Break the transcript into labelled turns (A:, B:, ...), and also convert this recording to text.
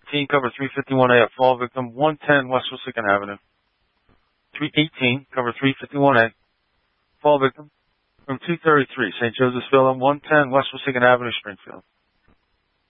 A: 317, cover 351A at fall victim, 110 West Wissahickon Avenue. 318, cover 351A, fall victim, from 233, St. Joseph's Villa, 110 West Wissahickon Avenue, Springfield.